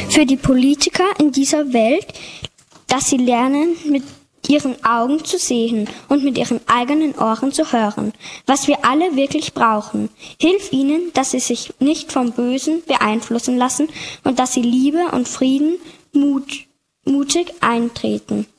Für die Politiker in dieser Welt, dass sie lernen, mit ihren Augen zu sehen und mit ihren eigenen Ohren zu hören, was wir alle wirklich brauchen. Hilf ihnen, dass sie sich nicht vom Bösen beeinflussen lassen und dass sie Liebe und Frieden mutig eintreten.